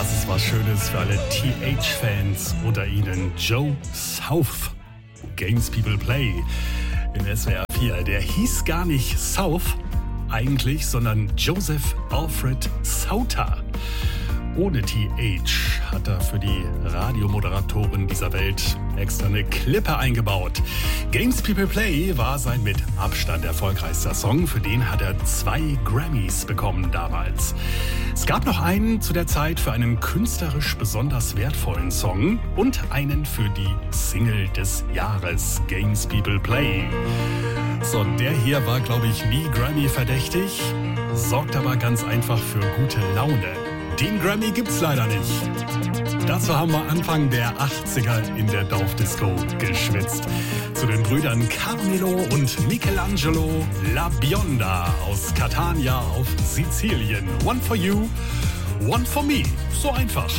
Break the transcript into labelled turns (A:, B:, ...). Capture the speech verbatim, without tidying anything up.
A: Das ist was Schönes für alle T H-Fans unter ihnen. Joe South, Games People Play in S W R vier. Der hieß gar nicht South eigentlich, sondern Joseph Alfred Souther. Ohne T H hat er für die Radiomoderatoren dieser Welt extra eine Klippe eingebaut. Games People Play war sein mit Abstand erfolgreichster Song. Für den hat er zwei Grammys bekommen damals. Es gab noch einen zu der Zeit für einen künstlerisch besonders wertvollen Song und einen für die Single des Jahres, Games People Play. So, der hier war, glaube ich, nie Grammy-verdächtig, sorgt aber ganz einfach für gute Laune. Den Grammy gibt's leider nicht. Dazu haben wir Anfang der achtziger in der Dorfdisco geschwitzt. Zu den Brüdern Carmelo und Michelangelo La Bionda aus Catania auf Sizilien. One for you, one for me. So einfach.